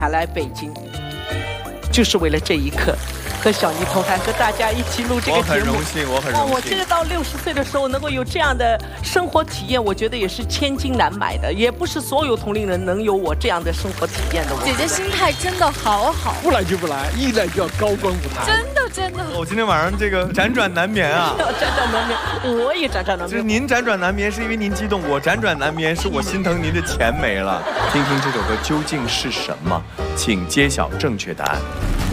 来北京，就是为了这一刻，和小妮同台，和大家一起录这个节目。 我很荣幸，我很荣幸。 我这个到60岁的时候能够有这样的生活体验，我觉得也是千金难买的，也不是所有同龄人能有我这样的生活体验的。 姐姐心态真的好好， 不来就不来，一来就要高光舞台。 真的真的。 我今天晚上这个辗转难眠啊， 辗转难眠，我也辗转难眠。 就是您辗转难眠是因为您激动，我辗转难眠是我心疼您的钱没了。听听这首歌究竟是什么，请揭晓正确答案。